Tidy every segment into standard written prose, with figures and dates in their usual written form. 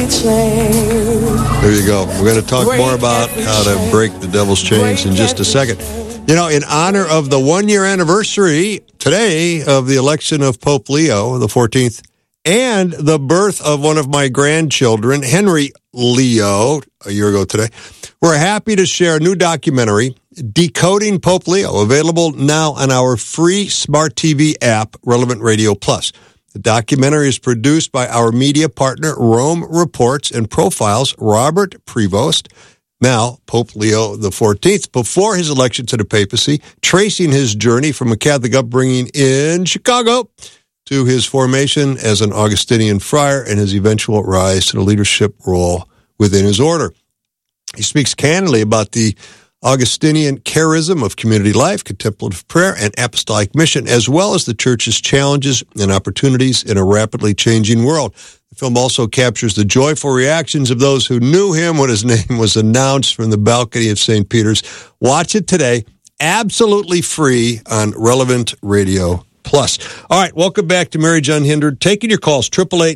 There you go. We're going to talk more about how to break the devil's chains in just a second. You know, in honor of the one-year anniversary today of the election of Pope Leo the 14th and the birth of one of my grandchildren, Henry Leo, a year ago today, we're happy to share a new documentary, Decoding Pope Leo, available now on our free smart TV app, Relevant Radio Plus. The documentary is produced by our media partner, Rome Reports and Profiles, Robert Prevost, now Pope Leo XIV, before his election to the papacy, tracing his journey from a Catholic upbringing in Chicago to his formation as an Augustinian friar and his eventual rise to the leadership role within his order. He speaks candidly about the Augustinian charism of community life, contemplative prayer, and apostolic mission, as well as the Church's challenges and opportunities in a rapidly changing world. The film also captures the joyful reactions of those who knew him when his name was announced from the balcony of St. Peter's. Watch it today, absolutely free on Relevant Radio Plus. All right, welcome back to Mary John Hindred. Taking your calls,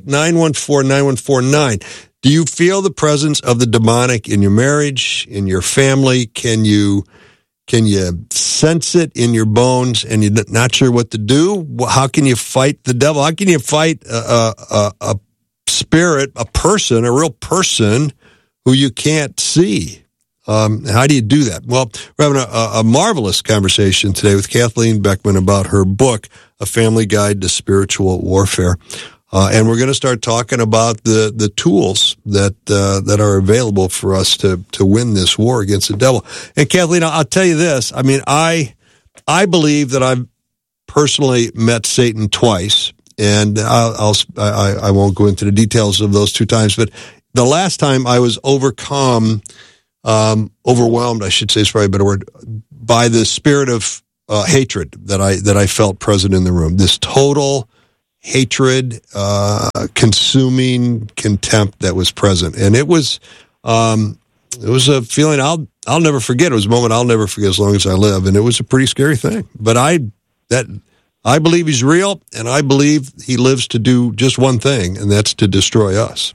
888-914-9149. Do you feel the presence of the demonic in your marriage, in your family? Can you sense it in your bones and you're not sure what to do? How can you fight the devil? How can you fight a spirit, a person, a real person who you can't see? How do you do that? Well, we're having a marvelous conversation today with Kathleen Beckman about her book, A Family Guide to Spiritual Warfare. And we're going to start talking about the tools that are available for us to win this war against the devil. And Kathleen, I'll tell you this. I mean, I believe that I've personally met Satan twice, and I won't go into the details of those two times. But the last time I was overwhelmed, I should say is probably a better word, by the spirit of hatred that I felt present in the room. This total hatred, consuming contempt that was present, and it was a feeling I'll never forget. It was a moment I'll never forget as long as I live, and it was a pretty scary thing. But I believe he's real, and I believe he lives to do just one thing, and that's to destroy us.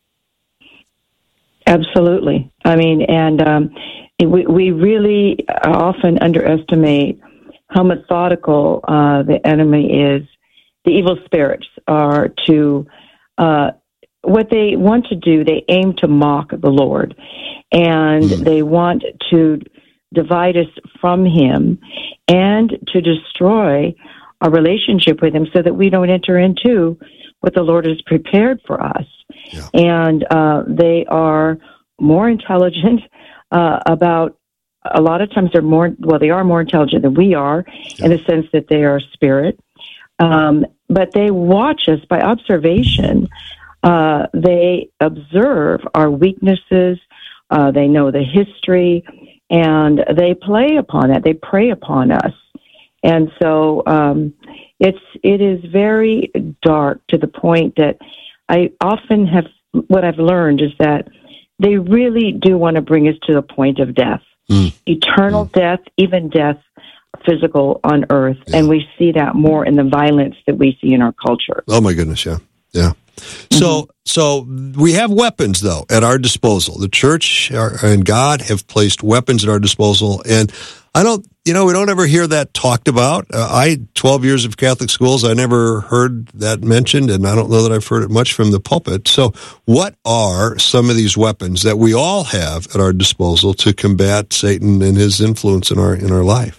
Absolutely. I mean, and we really often underestimate how methodical the enemy is. The evil spirits are to, what they want to do, they aim to mock the Lord, and they want to divide us from him and to destroy our relationship with him so that we don't enter into what the Lord has prepared for us. Yeah. And they are more intelligent about, a lot of times they are more intelligent than we are, in the sense that they are spirit. But they watch us by observation. They observe our weaknesses. They know the history, and they play upon that. They prey upon us. And so it is very dark, to the point that I often what I've learned is that they really do want to bring us to the point of death, eternal death, even death physical on earth. Yeah. And we see that more in the violence that we see in our culture. Oh my goodness. Yeah. So we have weapons though at our disposal. The church and God have placed weapons at our disposal, and we don't ever hear that talked about. 12 years of Catholic schools, I never heard that mentioned, and I don't know that I've heard it much from the pulpit. So what are some of these weapons that we all have at our disposal to combat Satan and his influence in our life?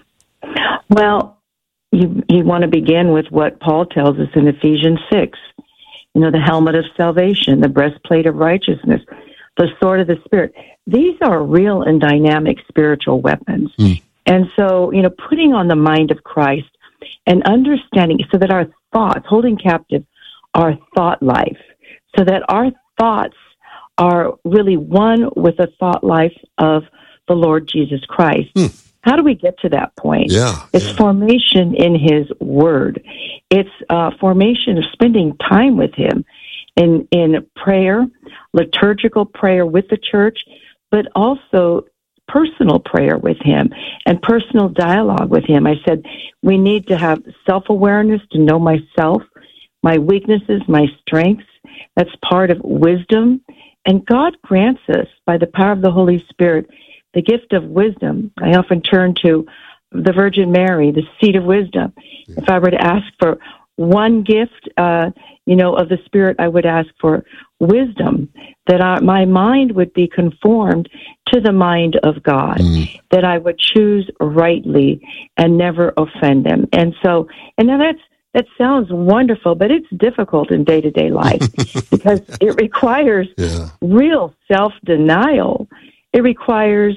Well, you want to begin with what Paul tells us in Ephesians 6. The helmet of salvation, the breastplate of righteousness, the sword of the Spirit. These are real and dynamic spiritual weapons. And so, putting on the mind of Christ and understanding so that our thoughts, holding captive our thought life, so that our thoughts are really one with the thought life of the Lord Jesus Christ. How do we get to that point? It's formation in his word. It's formation of spending time with him in prayer, liturgical prayer with the church, but also personal prayer with him and personal dialogue with him. I said we need to have self-awareness to know myself, my weaknesses, my strengths, That's part of wisdom. And God grants us, by the power of the Holy Spirit, the gift of wisdom. I often turn to the Virgin Mary, the seat of wisdom. If I were to ask for one gift, of the Spirit, I would ask for wisdom, that my mind would be conformed to the mind of God, that I would choose rightly and never offend Him. And now that sounds wonderful, but it's difficult in day-to-day life because it requires real self-denial. It requires,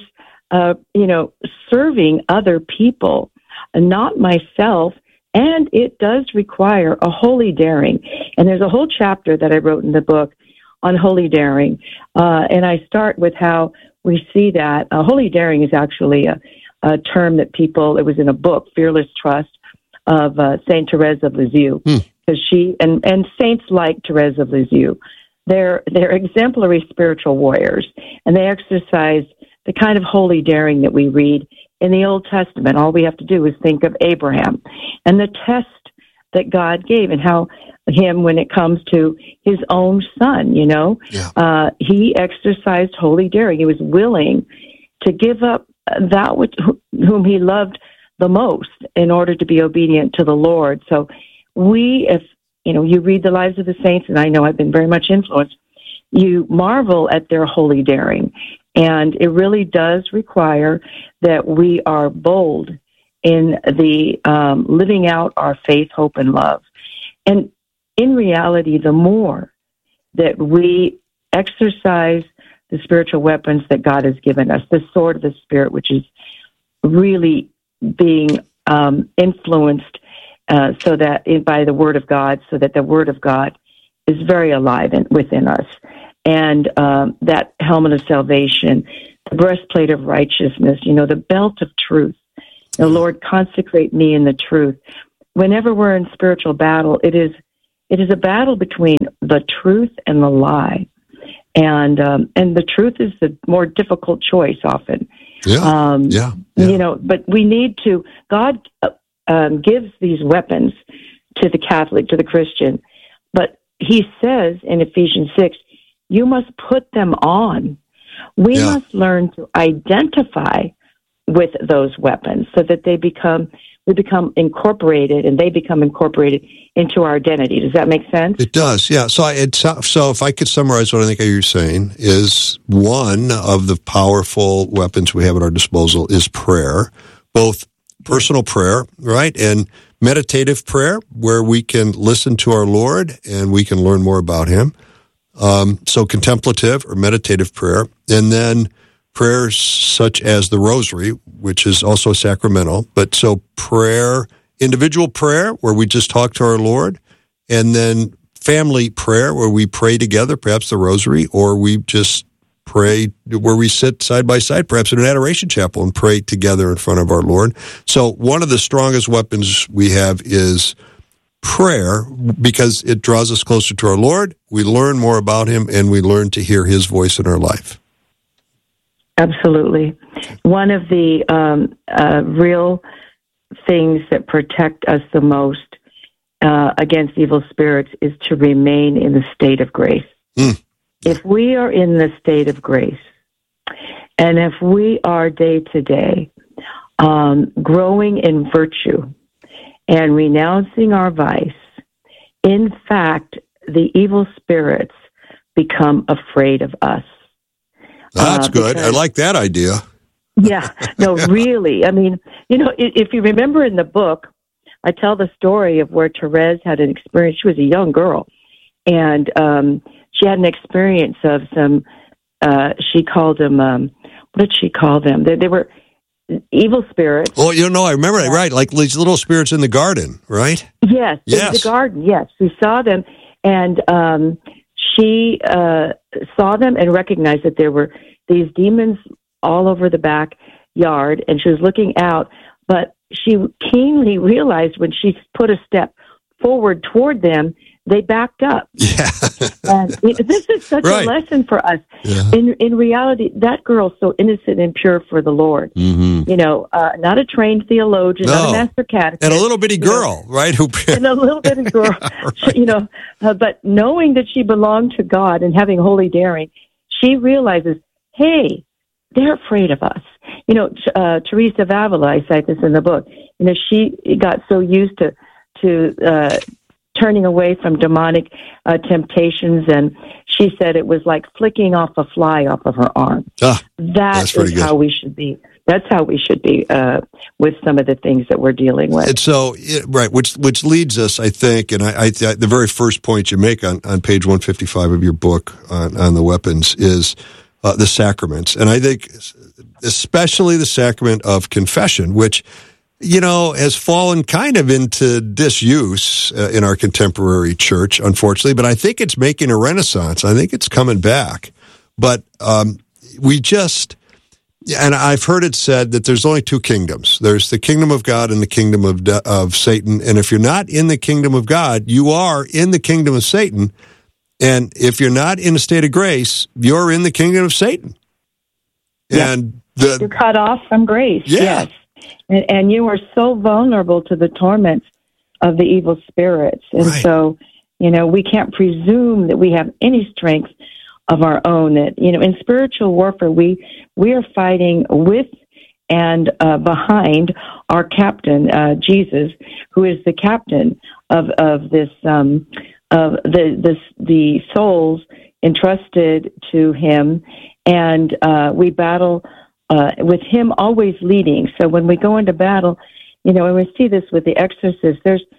serving other people, not myself. And it does require a holy daring. And there's a whole chapter that I wrote in the book on holy daring. And I start with how we see that. Holy daring is actually a term that it was in a book, Fearless Trust, of Saint Therese of Lisieux. Because she, and saints like Therese of Lisieux, they're exemplary spiritual warriors. And they exercise the kind of holy daring that we read in the Old Testament. All we have to do is think of Abraham and the test that God gave, and how when it comes to his own son, he exercised holy daring. He was willing to give up that whom he loved the most in order to be obedient to the Lord. So if you read the lives of the saints, and I know I've been very much influenced, you marvel at their holy daring. And it really does require that we are bold in the living out our faith, hope, and love. And in reality, the more that we exercise the spiritual weapons that God has given us, the sword of the Spirit, which is really being influenced by the Word of God, so that the Word of God is very alive within us. And that helmet of salvation, the breastplate of righteousness, the belt of truth. The Lord, consecrate me in the truth. Whenever we're in spiritual battle, it is a battle between the truth and the lie. And the truth is the more difficult choice often. But we need to, God gives these weapons to the Catholic, to the Christian. But He says in Ephesians 6, you must put them on. We must learn to identify with those weapons so that we become incorporated, and they become incorporated into our identity. Does that make sense? It does, yeah. So if I could summarize what I think you're saying is, one of the powerful weapons we have at our disposal is prayer, both personal prayer, right, and meditative prayer, where we can listen to our Lord and we can learn more about Him. So contemplative or meditative prayer, and then prayers such as the Rosary, which is also sacramental. But so prayer, individual prayer, where we just talk to our Lord, and then family prayer, where we pray together, perhaps the Rosary, or we just pray where we sit side by side, perhaps in an adoration chapel, and pray together in front of our Lord. So one of the strongest weapons we have is prayer, because it draws us closer to our Lord. We learn more about Him, and we learn to hear His voice in our life. Absolutely. One of the real things that protect us the most against evil spirits is to remain in the state of grace. If we are in the state of grace, and if we are day to day growing in virtue and renouncing our vice, in fact, the evil spirits become afraid of us. That's good. I like that idea. Yeah, no, really. I mean, if you remember in the book, I tell the story of where Therese had an experience. She was a young girl, and she had an experience of some, she called them, what did she call them? They were evil spirits. Oh, I remember it, right, like these little spirits in the garden, right? Yes. In the garden, yes. She saw them, and she saw them and recognized that there were these demons all over the backyard, and she was looking out, but she keenly realized when she put a step forward toward them, they backed up. Yeah. And this is such a lesson for us. Yeah. In reality, that girl's so innocent and pure for the Lord. Mm-hmm. You know, not a trained theologian, not a master catechist. And a little bitty girl, right? And a little bitty girl, right. You know. But knowing that she belonged to God and having holy daring, she realizes, hey, they're afraid of us. You know, Teresa of Avila, I cite this in the book. You know, she got so used to turning away from demonic temptations, and she said it was like flicking off a fly off of her arm. That is how we should be. That's how we should be with some of the things that we're dealing with. And so, right, which leads us, I think, and I the very first point you make on page 155 of your book on the weapons is the sacraments. And I think especially the sacrament of confession, which, you know, has fallen kind of into disuse in our contemporary church, unfortunately, but I think it's making a renaissance. I think it's coming back. But and I've heard it said that there's only two kingdoms. There's the kingdom of God and the kingdom of Satan. And if you're not in the kingdom of God, you are in the kingdom of Satan. And if you're not in a state of grace, you're in the kingdom of Satan. Yeah. And you're cut off from grace. Yeah. Yes. And you are so vulnerable to the torments of the evil spirits. And so, you know, we can't presume that we have any strength of our own. That, you know, in spiritual warfare, we are fighting with and behind our captain, Jesus, who is the captain of this of the souls entrusted to him, and we battle with him always leading. So when we go into battle, you know, and we see this with the exorcists,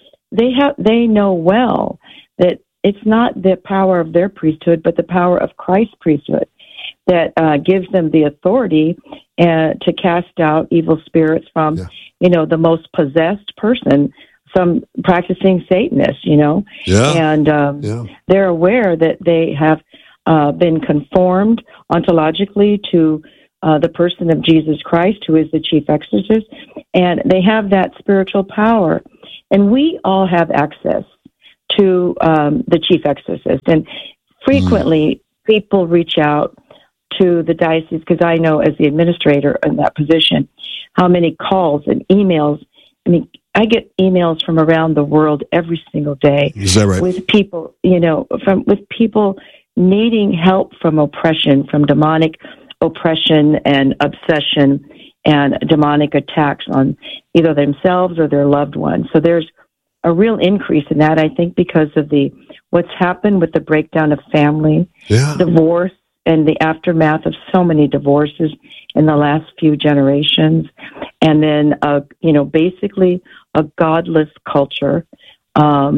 they know well that it's not the power of their priesthood, but the power of Christ's priesthood that gives them the authority to cast out evil spirits from, you know, the most possessed person, some practicing Satanists, you know. Yeah. And they're aware that they have been conformed ontologically to the person of Jesus Christ, who is the chief exorcist, and they have that spiritual power. And we all have access to the chief exorcist. And frequently people reach out to the diocese, because I know as the administrator in that position, how many calls and emails. I mean, I get emails from around the world every single day. Is that right? With people, you know, with people needing help from oppression, from demonic oppression and obsession and demonic attacks on either themselves or their loved ones. So there's a real increase in that, I think, because of what's happened with the breakdown of family, divorce, and the aftermath of so many divorces in the last few generations, and then you know, basically a godless culture. I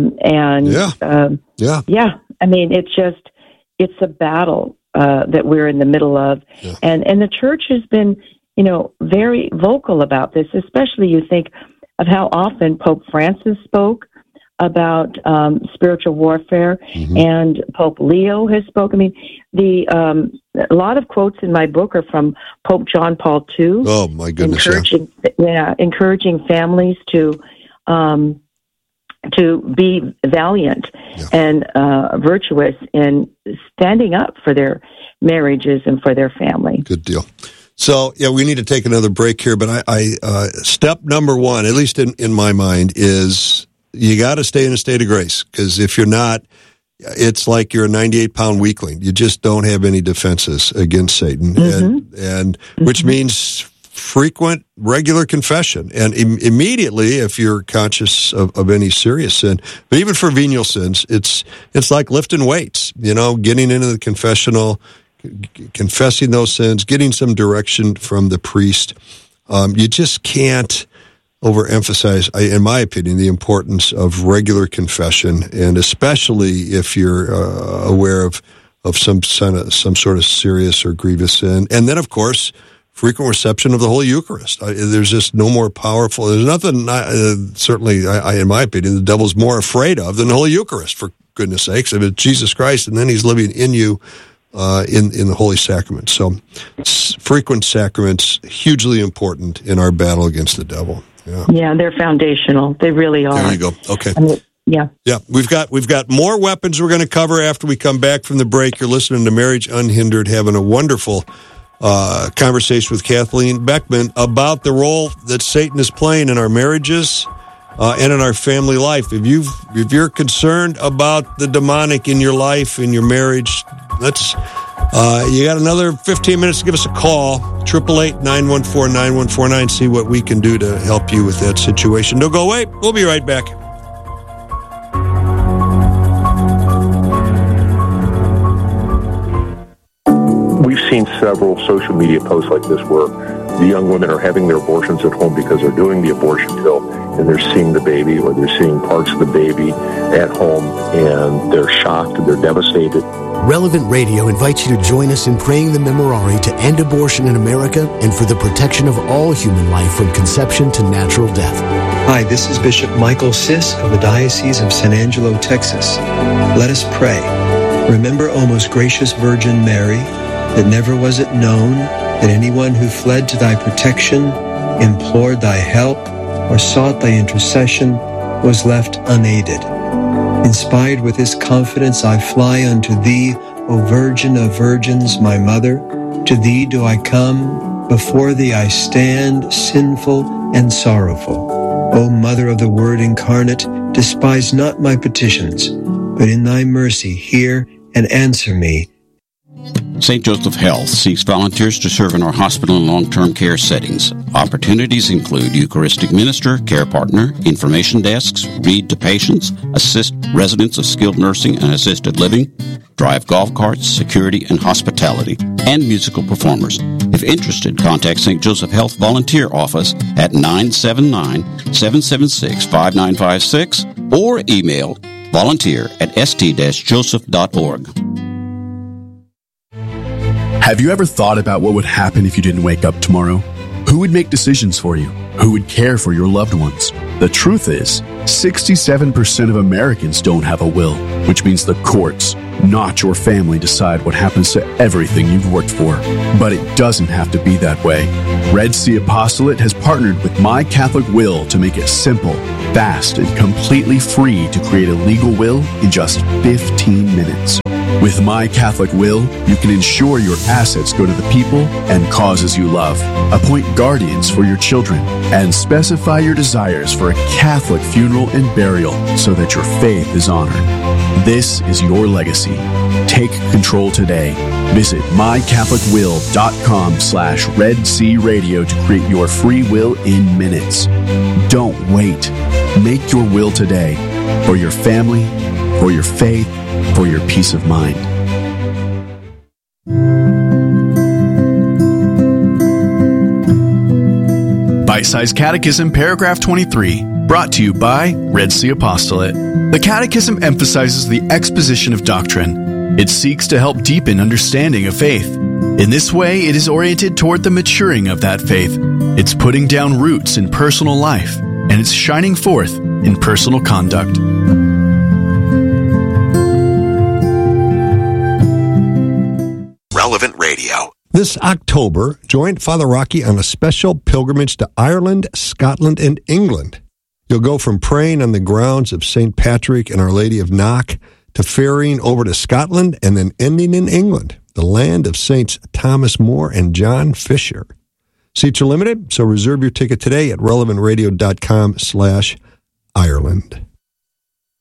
mean, it's a battle that we're in the middle of, and the church has been, you know, very vocal about this. Especially, you think of how often Pope Francis spoke about spiritual warfare, and Pope Leo has spoken. I mean, a lot of quotes in my book are from Pope John Paul II. Oh my goodness! Encouraging families to be valiant and virtuous in standing up for their marriages and for their family. Good deal. So, we need to take another break here, but I step number one, at least in my mind, is you got to stay in a state of grace, because if you're not, it's like you're a 98-pound weakling. You just don't have any defenses against Satan, and which means frequent, regular confession, and immediately, if you're conscious of any serious sin, but even for venial sins, it's like lifting weights. You know, getting into the confessional, confessing those sins, getting some direction from the priest. You just can't overemphasize, in my opinion, the importance of regular confession, and especially if you're aware of some sort of serious or grievous sin. And then, of course, frequent reception of the Holy Eucharist. There's just no more powerful. There's nothing, certainly, in my opinion, the devil's more afraid of than the Holy Eucharist, for goodness sakes. If it's Jesus Christ, and then he's living in you in the Holy Sacrament. So frequent sacraments, hugely important in our battle against the devil. Yeah, they're foundational. They really are. There you go. Okay. I mean, Yeah. Yeah, we've got more weapons we're going to cover after we come back from the break. You're listening to Marriage Unhindered, having a wonderful conversation with Kathleen Beckman about the role that Satan is playing in our marriages and in our family life. If you're concerned about the demonic in your life, in your marriage, you got another 15 minutes to give us a call, 888-914-9149, see what we can do to help you with that situation. Don't go away. We'll be right back. We've seen several social media posts like this where the young women are having their abortions at home because they're doing the abortion pill and they're seeing the baby or they're seeing parts of the baby at home and they're shocked and they're devastated. Relevant Radio invites you to join us in praying the Memorare to end abortion in America and for the protection of all human life from conception to natural death. Hi, this is Bishop Michael Sisk of the Diocese of San Angelo, Texas. Let us pray. Remember, O most gracious Virgin Mary, that never was it known that anyone who fled to thy protection, implored thy help, or sought thy intercession was left unaided. Inspired with this confidence, I fly unto thee, O Virgin of Virgins, my Mother. To thee do I come, before thee I stand, sinful and sorrowful. O Mother of the Word incarnate, despise not my petitions, but in thy mercy hear and answer me. St. Joseph Health seeks volunteers to serve in our hospital and long-term care settings. Opportunities include Eucharistic minister, care partner, information desks, read to patients, assist residents of skilled nursing and assisted living, drive golf carts, security and hospitality, and musical performers. If interested, contact St. Joseph Health Volunteer Office at 979-776-5956 or email volunteer@st-joseph.org. Have you ever thought about what would happen if you didn't wake up tomorrow? Who would make decisions for you? Who would care for your loved ones? The truth is, 67% of Americans don't have a will, which means the courts, not your family, decide what happens to everything you've worked for. But it doesn't have to be that way. Red Sea Apostolate has partnered with My Catholic Will to make it simple, fast, and completely free to create a legal will in just 15 minutes. With My Catholic Will, you can ensure your assets go to the people and causes you love, appoint guardians for your children, and specify your desires for a Catholic funeral and burial so that your faith is honored. This is your legacy. Take control today. Visit mycatholicwill.com/Red Sea Radio to create your free will in minutes. Don't wait. Make your will today for your family, for your faith, for your peace of mind. Bite-Sized Catechism, paragraph 23, brought to you by Red Sea Apostolate. The Catechism emphasizes the exposition of doctrine. It seeks to help deepen understanding of faith. In this way, it is oriented toward the maturing of that faith. It's putting down roots in personal life, and it's shining forth in personal conduct. Relevant Radio. This October, join Father Rocky on a special pilgrimage to Ireland, Scotland, and England. You'll go from praying on the grounds of St. Patrick and Our Lady of Knock to ferrying over to Scotland and then ending in England, the land of Saints Thomas More and John Fisher. Seats are limited, so reserve your ticket today at relevantradio.com/Ireland.